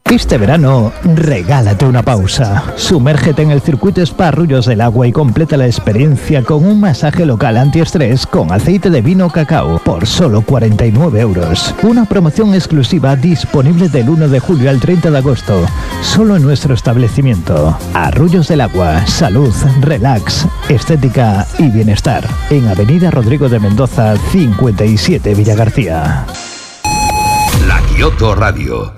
Este verano, regálate una pausa. Sumérgete en el circuito Spa Arroyos del Agua y completa la experiencia con un masaje local antiestrés con aceite de vino cacao por solo 49 euros. Una promoción exclusiva disponible del 1 de julio al 30 de agosto. Solo en nuestro establecimiento. Arroyos del Agua, salud, relax, estética y bienestar. En Avenida Rodrigo de Mendoza, 57 Villagarcía. La Quioto Radio.